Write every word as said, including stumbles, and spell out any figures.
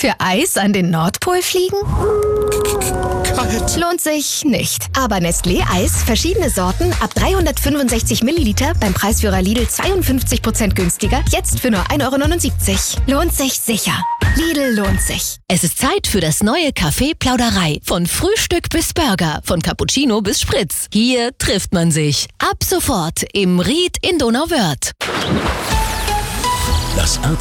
Für Eis an den Nordpol fliegen? Kalt. Lohnt sich nicht. Aber Nestlé Eis, verschiedene Sorten, ab dreihundertfünfundsechzig Milliliter, beim Preisführer Lidl zweiundfünfzig Prozent günstiger, jetzt für nur ein Euro neunundsiebzig. Lohnt sich sicher. Lidl lohnt sich. Es ist Zeit für das neue Café Plauderei. Von Frühstück bis Burger, von Cappuccino bis Spritz. Hier trifft man sich. Ab sofort im Ried in Donauwörth. Das